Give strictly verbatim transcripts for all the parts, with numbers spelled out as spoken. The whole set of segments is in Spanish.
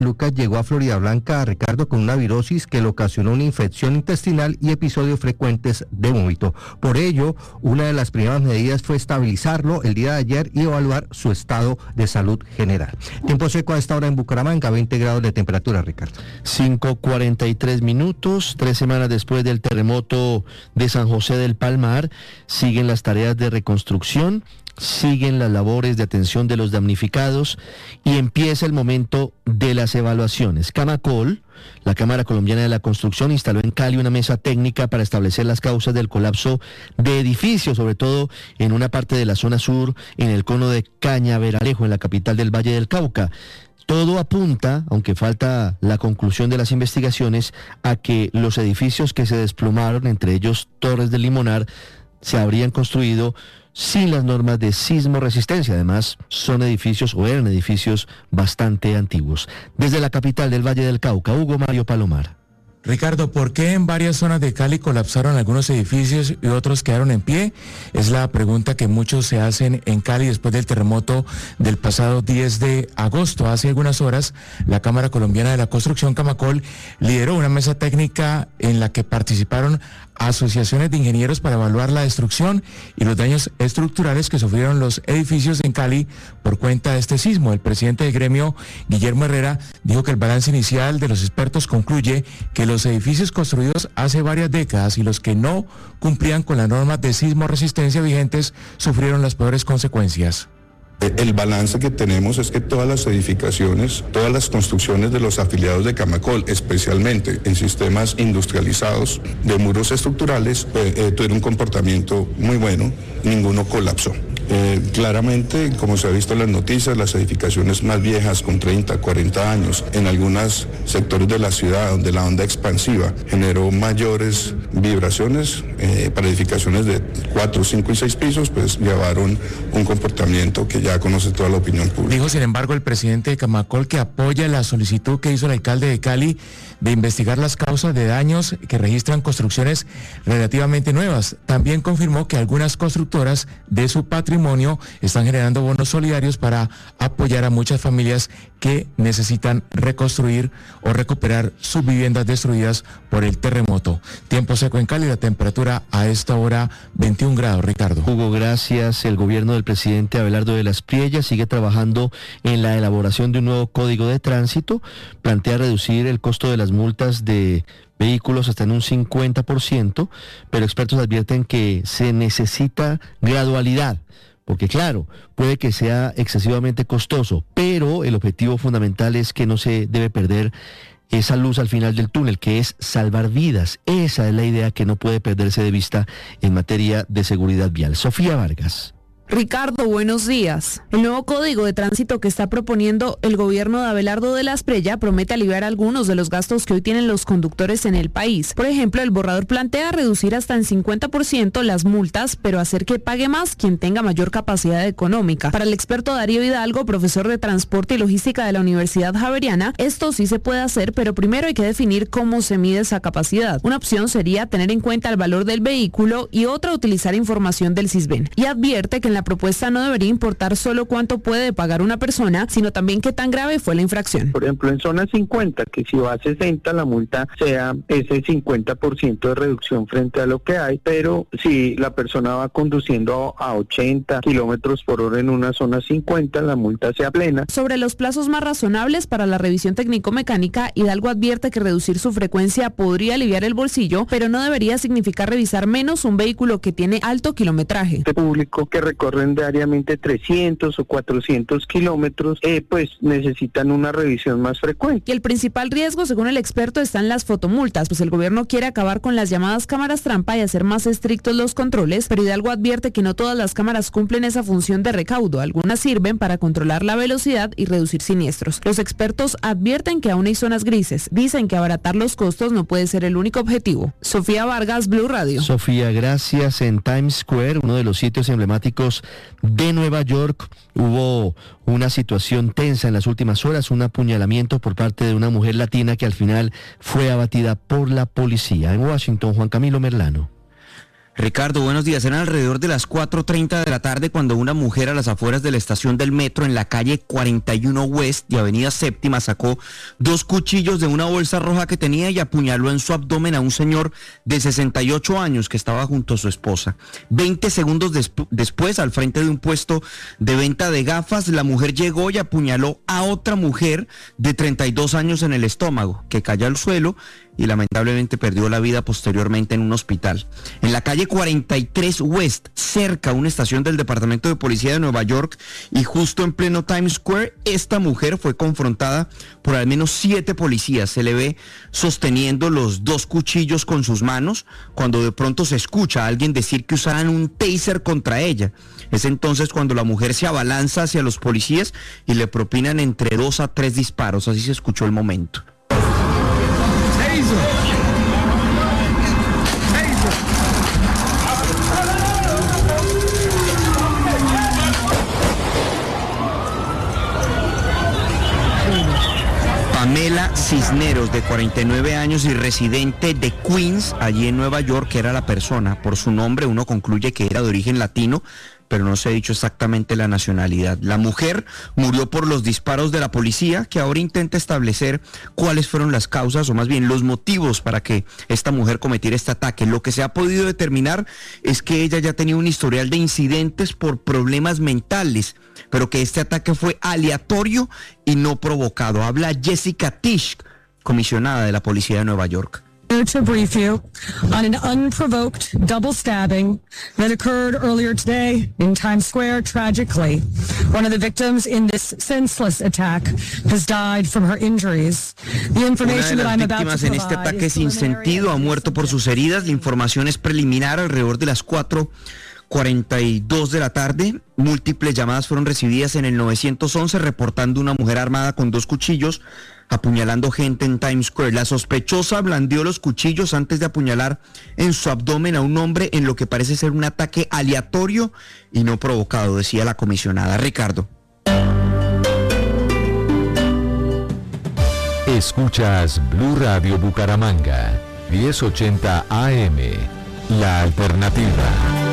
Lucas llegó a Florida Blanca, Ricardo, con una virosis que le ocasionó una infección intestinal y episodios frecuentes de vómito. Por ello, una de las primeras medidas fue estabilizarlo el día de ayer y evaluar su estado de salud general. Tiempo seco a esta hora en Bucaramanga, veinte grados de temperatura, Ricardo. cinco cuarenta y tres minutos, tres semanas después del terremoto de San José del Palmar, siguen las tareas de reconstrucción, siguen las labores de atención de los damnificados y empieza el momento de las evaluaciones. Camacol, la Cámara Colombiana de la Construcción, instaló en Cali una mesa técnica para establecer las causas del colapso de edificios, sobre todo en una parte de la zona sur, en el cono de Cañaveralejo, en la capital del Valle del Cauca. Todo apunta, aunque falta la conclusión de las investigaciones, a que los edificios que se desplomaron, entre ellos Torres del Limonar, se habrían construido sin las normas de sismo resistencia. Además, son edificios o eran edificios bastante antiguos. Desde la capital del Valle del Cauca, Hugo Mario Palomar. Ricardo, ¿por qué en varias zonas de Cali colapsaron algunos edificios y otros quedaron en pie? Es la pregunta que muchos se hacen en Cali después del terremoto del pasado diez de agosto. Hace algunas horas, la Cámara Colombiana de la Construcción, Camacol, lideró una mesa técnica en la que participaron asociaciones de ingenieros para evaluar la destrucción y los daños estructurales que sufrieron los edificios en Cali por cuenta de este sismo. El presidente del gremio, Guillermo Herrera, dijo que el balance inicial de los expertos concluye que los edificios construidos hace varias décadas y los que no cumplían con las normas de sismo resistencia vigentes sufrieron las peores consecuencias. El balance que tenemos es que todas las edificaciones, todas las construcciones de los afiliados de Camacol, especialmente en sistemas industrializados de muros estructurales, eh, eh, tuvieron un comportamiento muy bueno, ninguno colapsó. Eh, claramente, como se ha visto en las noticias, las edificaciones más viejas con treinta, cuarenta años, en algunos sectores de la ciudad donde la onda expansiva generó mayores vibraciones, eh, para edificaciones de cuatro, cinco y seis pisos, pues llevaron un comportamiento que ya conoce toda la opinión pública. Dijo, sin embargo, el presidente de Camacol que apoya la solicitud que hizo el alcalde de Cali de investigar las causas de daños que registran construcciones relativamente nuevas. También confirmó que algunas constructoras de su patrimonio están generando bonos solidarios para apoyar a muchas familias que necesitan reconstruir o recuperar sus viviendas destruidas por el terremoto. Tiempo seco en Cali, la temperatura a esta hora veintiún grados, Ricardo. Hugo, gracias. El gobierno del presidente Abelardo de las Priellas sigue trabajando en la elaboración de un nuevo código de tránsito. Plantea reducir el costo de las multas de vehículos hasta en un cincuenta por ciento, pero expertos advierten que se necesita gradualidad, porque claro, puede que sea excesivamente costoso, pero el objetivo fundamental es que no se debe perder esa luz al final del túnel, que es salvar vidas. Esa es la idea que no puede perderse de vista en materia de seguridad vial. Sofía Vargas. Ricardo, buenos días. El nuevo código de tránsito que está proponiendo el gobierno de Abelardo de las Priellas promete aliviar algunos de los gastos que hoy tienen los conductores en el país. Por ejemplo, el borrador plantea reducir hasta en cincuenta por ciento las multas, pero hacer que pague más quien tenga mayor capacidad económica. Para el experto Darío Hidalgo, profesor de Transporte y Logística de la Universidad Javeriana, esto sí se puede hacer, pero primero hay que definir cómo se mide esa capacidad. Una opción sería tener en cuenta el valor del vehículo y otra utilizar información del Sisbén. Y advierte que en la La propuesta no debería importar solo cuánto puede pagar una persona, sino también qué tan grave fue la infracción. Por ejemplo, en zona cincuenta, que si va a sesenta, la multa sea ese cincuenta por ciento de reducción frente a lo que hay, pero si la persona va conduciendo a ochenta kilómetros por hora en una zona cincuenta, la multa sea plena. Sobre los plazos más razonables para la revisión técnico-mecánica, Hidalgo advierte que reducir su frecuencia podría aliviar el bolsillo, pero no debería significar revisar menos un vehículo que tiene alto kilometraje. Este público que recorre diariamente trescientos o cuatrocientos kilómetros, eh, pues necesitan una revisión más frecuente. Y el principal riesgo, según el experto, está en las fotomultas, pues el gobierno quiere acabar con las llamadas cámaras trampa y hacer más estrictos los controles, pero Hidalgo advierte que no todas las cámaras cumplen esa función de recaudo. Algunas sirven para controlar la velocidad y reducir siniestros. Los expertos advierten que aún hay zonas grises. Dicen que abaratar los costos no puede ser el único objetivo. Sofía Vargas, Blue Radio. Sofía, gracias. En Times Square, uno de los sitios emblemáticos de Nueva York, hubo una situación tensa en las últimas horas, un apuñalamiento por parte de una mujer latina que al final fue abatida por la policía. En Washington, Juan Camilo Merlano. Ricardo, buenos días. Eran alrededor de las cuatro treinta de la tarde cuando una mujer a las afueras de la estación del metro en la calle cuarenta y uno West y Avenida Séptima sacó dos cuchillos de una bolsa roja que tenía y apuñaló en su abdomen a un señor de sesenta y ocho años que estaba junto a su esposa. Veinte segundos desp- después, al frente de un puesto de venta de gafas, la mujer llegó y apuñaló a otra mujer de treinta y dos años en el estómago, que cayó al suelo y lamentablemente perdió la vida posteriormente en un hospital. En la calle cuarenta y tres West, cerca a una estación del Departamento de Policía de Nueva York y justo en pleno Times Square, esta mujer fue confrontada por al menos siete policías. Se le ve sosteniendo los dos cuchillos con sus manos cuando de pronto se escucha a alguien decir que usaran un taser contra ella. Es entonces cuando la mujer se abalanza hacia los policías y le propinan entre dos a tres disparos. Así se escuchó el momento. Pamela Cisneros, de cuarenta y nueve años y residente de Queens, allí en Nueva York, que era la persona. Por su nombre uno concluye que era de origen latino, pero no se ha dicho exactamente la nacionalidad. La mujer murió por los disparos de la policía, que ahora intenta establecer cuáles fueron las causas, o más bien los motivos para que esta mujer cometiera este ataque. Lo que se ha podido determinar es que ella ya tenía un historial de incidentes por problemas mentales, pero que este ataque fue aleatorio y no provocado. Habla Jessica Tisch, comisionada de la Policía de Nueva York. To brief you on an unprovoked double stabbing that occurred earlier today in Times Square. Tragically, one of the victims in this senseless attack has died from her injuries. The information that I'm about to provide. Una de las víctimas en este ataque sin sentido ha muerto por sus heridas. La información es preliminar. Alrededor de las cuatro cuarenta y dos de la tarde, múltiples llamadas fueron recibidas en el nueve once reportando una mujer armada con dos cuchillos apuñalando gente en Times Square. La sospechosa blandió los cuchillos antes de apuñalar en su abdomen a un hombre en lo que parece ser un ataque aleatorio y no provocado, decía la comisionada. Ricardo. Escuchas Blue Radio Bucaramanga, diez ochenta A M, La Alternativa.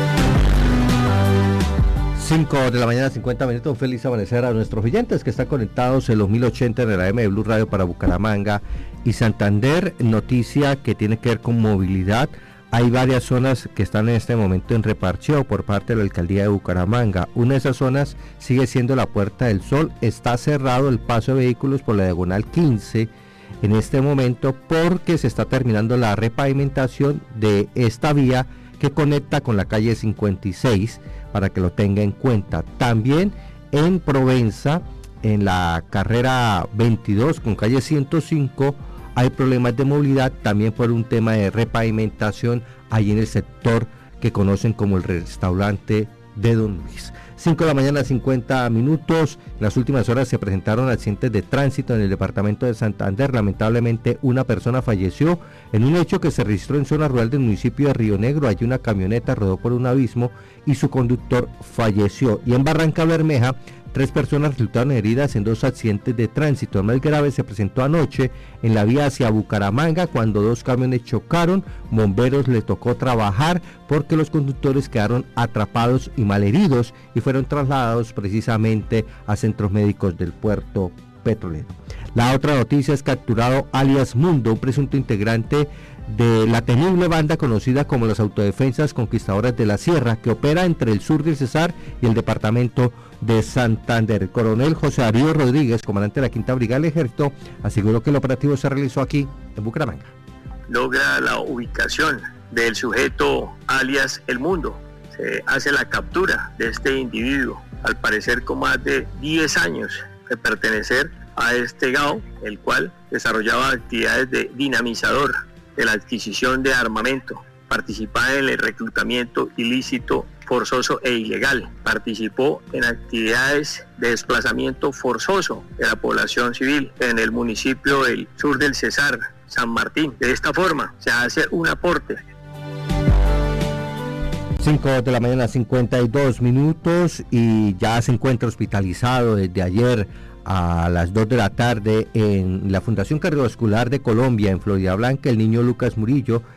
cinco de la mañana, cincuenta minutos. Un feliz amanecer a nuestros oyentes que están conectados en los mil ochenta en el A M de Blue Radio para Bucaramanga y Santander. Noticia que tiene que ver con movilidad. Hay varias zonas que están en este momento en reparcheo por parte de la alcaldía de Bucaramanga. Una de esas zonas sigue siendo la Puerta del Sol. Está cerrado el paso de vehículos por la diagonal quince en este momento porque se está terminando la repavimentación de esta vía que conecta con la calle cincuenta y seis, para que lo tenga en cuenta. También en Provenza, en la carrera veintidós con calle ciento cinco, hay problemas de movilidad también por un tema de repavimentación ahí en el sector que conocen como el restaurante de Don Luis. cinco de la mañana, cincuenta minutos. En las últimas horas se presentaron accidentes de tránsito en el departamento de Santander. Lamentablemente una persona falleció en un hecho que se registró en zona rural del municipio de Río Negro. Allí una camioneta rodó por un abismo y su conductor falleció. Y en Barranca Bermeja, tres personas resultaron heridas en dos accidentes de tránsito. El más grave se presentó anoche en la vía hacia Bucaramanga cuando dos camiones chocaron. Bomberos le tocó trabajar porque los conductores quedaron atrapados y malheridos y fueron trasladados precisamente a centros médicos del puerto petrolero. La otra noticia es capturado alias Mundo, un presunto integrante de la temible banda conocida como las Autodefensas Conquistadoras de la Sierra, que opera entre el sur del Cesar y el departamento de Santander. El coronel José Darío Rodríguez, comandante de la Quinta Brigada del Ejército, aseguró que el operativo se realizó aquí en Bucaramanga. Logra la ubicación del sujeto alias El Mundo. Se hace la captura de este individuo, al parecer con más de diez años de pertenecer a este G A O, el cual desarrollaba actividades de dinamizador, de la adquisición de armamento, participaba en el reclutamiento ilícito, forzoso e ilegal, participó en actividades de desplazamiento forzoso de la población civil en el municipio del sur del Cesar, San Martín. De esta forma se hace un aporte. cinco de la mañana, cincuenta y dos minutos, y ya se encuentra hospitalizado desde ayer a las dos de la tarde en la Fundación Cardiovascular de Colombia, en Florida Blanca, el niño Lucas Murillo,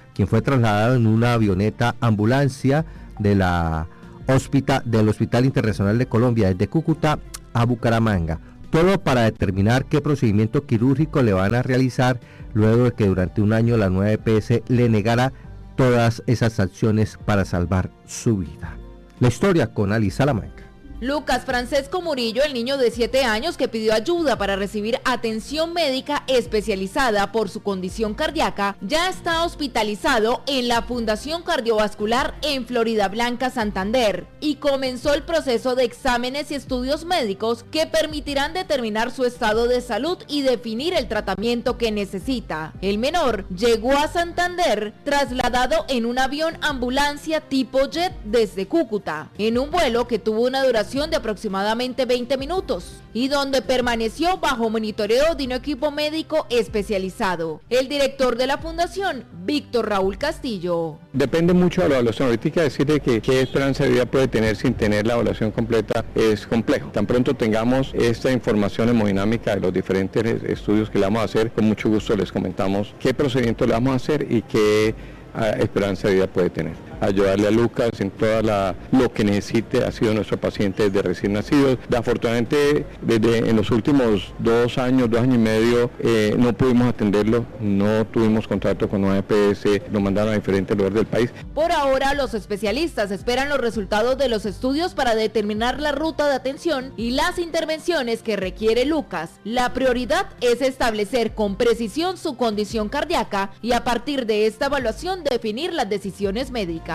quien fue trasladado en una avioneta ambulancia de la hospital, del Hospital Internacional de Colombia desde Cúcuta a Bucaramanga. Todo para determinar qué procedimiento quirúrgico le van a realizar luego de que durante un año la nueva E P S le negara todas esas acciones para salvar su vida. La historia con Ali Salamanca. Lucas Francesco Murillo, el niño de siete años que pidió ayuda para recibir atención médica especializada por su condición cardíaca, ya está hospitalizado en la Fundación Cardiovascular en Florida Blanca, Santander, y comenzó el proceso de exámenes y estudios médicos que permitirán determinar su estado de salud y definir el tratamiento que necesita. El menor llegó a Santander trasladado en un avión ambulancia tipo jet desde Cúcuta, en un vuelo que tuvo una duración de aproximadamente veinte minutos y donde permaneció bajo monitoreo de un equipo médico especializado. El director de la fundación, Víctor Raúl Castillo. Depende mucho de la evaluación. Ahorita decirle que qué esperanza de vida puede tener sin tener la evaluación completa es complejo. Tan pronto tengamos esta información hemodinámica de los diferentes estudios que le vamos a hacer, con mucho gusto les comentamos qué procedimiento le vamos a hacer y qué uh, esperanza de vida puede tener. Ayudarle a Lucas en todo lo que necesite. Ha sido nuestro paciente desde recién nacido. Afortunadamente, desde en los últimos dos años, dos años y medio, eh, no pudimos atenderlo, no tuvimos contrato con una E P S, lo mandaron a diferentes lugares del país. Por ahora, los especialistas esperan los resultados de los estudios para determinar la ruta de atención y las intervenciones que requiere Lucas. La prioridad es establecer con precisión su condición cardíaca y a partir de esta evaluación definir las decisiones médicas.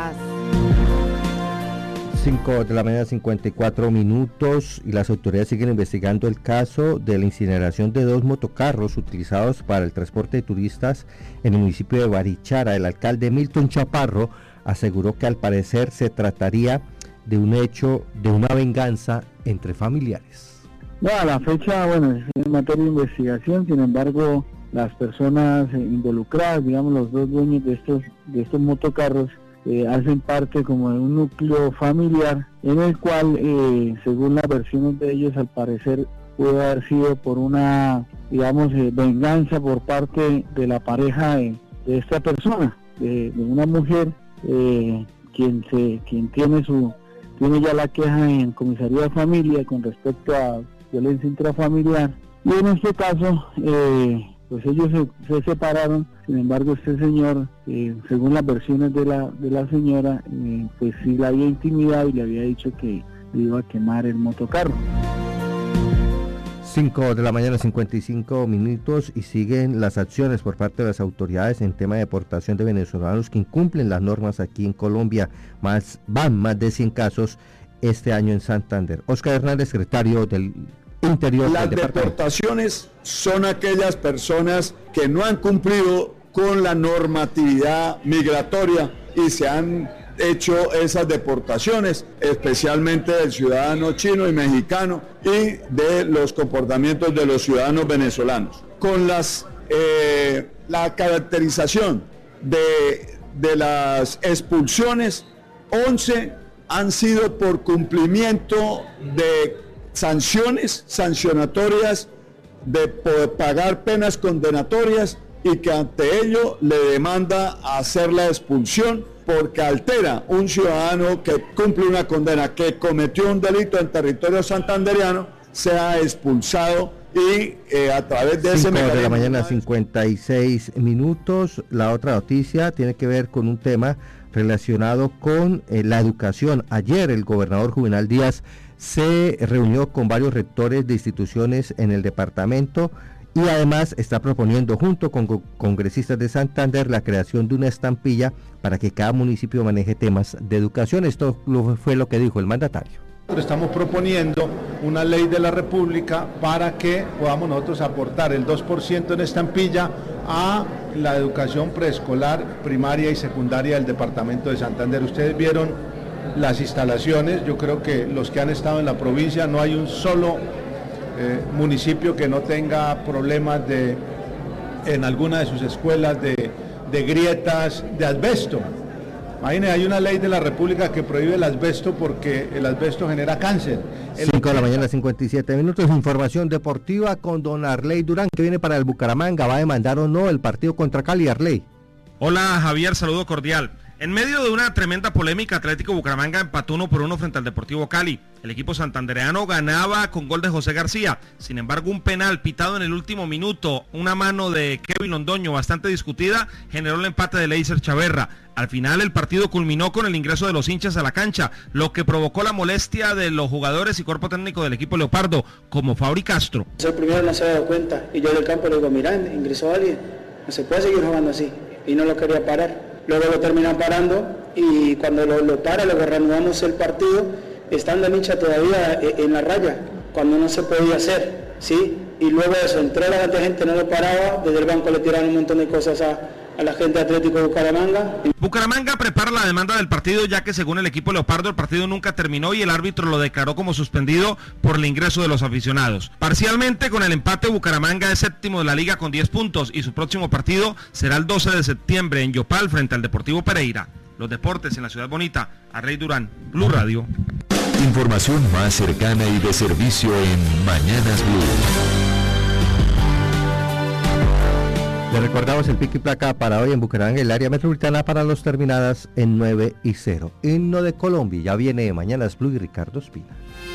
cinco de la mañana, cincuenta y cuatro minutos, y las autoridades siguen investigando el caso de la incineración de dos motocarros utilizados para el transporte de turistas en el municipio de Barichara. El alcalde Milton Chaparro aseguró que al parecer se trataría de un hecho de una venganza entre familiares. No, a la fecha, bueno, es en materia de investigación, sin embargo, las personas involucradas, digamos los dos dueños de estos, de estos motocarros, Eh, hacen parte como de un núcleo familiar en el cual, eh, según las versiones de ellos, al parecer pudo haber sido por una, digamos, eh, venganza por parte de la pareja de, de esta persona, de, de una mujer, eh, quien se, quien tiene su, tiene ya la queja en comisaría de familia con respecto a violencia intrafamiliar, y en este caso, eh, pues ellos se, se separaron. Sin embargo, este señor, eh, según las versiones de la de la señora, eh, pues sí la había intimidado y le había dicho que le iba a quemar el motocarro. cinco de la mañana, cincuenta y cinco minutos, y siguen las acciones por parte de las autoridades en tema de deportación de venezolanos que incumplen las normas aquí en Colombia. Más van más de cien casos este año en Santander. Oscar Hernández, secretario del Interior. Las deportaciones son aquellas personas que no han cumplido con la normatividad migratoria y se han hecho esas deportaciones, especialmente del ciudadano chino y mexicano y de los comportamientos de los ciudadanos venezolanos. Con las eh, la caracterización de, de las expulsiones, once han sido por cumplimiento de sanciones sancionatorias, de pagar penas condenatorias, y que ante ello le demanda hacer la expulsión porque altera un ciudadano que cumple una condena, que cometió un delito en territorio santandereano, sea expulsado y eh, a través de ese mecanismo. de la mañana, cincuenta y seis minutos. La otra noticia tiene que ver con un tema relacionado con eh, la educación. Ayer el gobernador Juvenal Díaz se reunió con varios rectores de instituciones en el departamento y además está proponiendo junto con congresistas de Santander la creación de una estampilla para que cada municipio maneje temas de educación. Esto fue lo que dijo el mandatario. Estamos proponiendo una ley de la República para que podamos nosotros aportar el dos por ciento en estampilla a la educación preescolar, primaria y secundaria del departamento de Santander. Ustedes vieron las instalaciones, yo creo que los que han estado en la provincia, no hay un solo eh, municipio que no tenga problemas de, en alguna de sus escuelas de, de grietas, de asbesto. Imagínense, hay una ley de la República que prohíbe el asbesto porque el asbesto genera cáncer. cinco de la mañana, cincuenta y siete minutos, información deportiva con don Arley Durán, que viene para el Bucaramanga. ¿Va a demandar o no el partido contra Cali, Arley? Hola Javier, saludo cordial. En medio de una tremenda polémica, Atlético Bucaramanga empató uno por uno frente al Deportivo Cali. El equipo santandereano ganaba con gol de José García. Sin embargo, un penal pitado en el último minuto, una mano de Kevin Londoño bastante discutida, generó el empate de Leiser Chaverra. Al final el partido culminó con el ingreso de los hinchas a la cancha, lo que provocó la molestia de los jugadores y cuerpo técnico del equipo Leopardo, como Fabri Castro. El primero no se ha dado cuenta y yo del campo le digo, mirá, ingresó alguien, no se puede seguir jugando así, y no lo quería parar. Luego lo terminan parando y cuando lo, lo para, luego reanudamos el partido, estando el hincha todavía en la raya, cuando no se podía hacer, ¿sí? Y luego de eso, entró la gente, no lo paraba, desde el banco le tiraron un montón de cosas a, a la gente de Atlético de Bucaramanga. Bucaramanga prepara la demanda del partido, ya que según el equipo Leopardo el partido nunca terminó y el árbitro lo declaró como suspendido por el ingreso de los aficionados. Parcialmente con el empate, Bucaramanga es séptimo de la liga con diez puntos y su próximo partido será el doce de septiembre en Yopal frente al Deportivo Pereira. Los deportes en la Ciudad Bonita, Arrey Durán, Blue Radio. Información más cercana y de servicio en Mañanas Blue. Le recordamos el pico y placa para hoy en Bucaramanga, el área metropolitana, para los terminadas en nueve y cero. Himno de Colombia, ya viene Mañanas Blue y Ricardo Espina.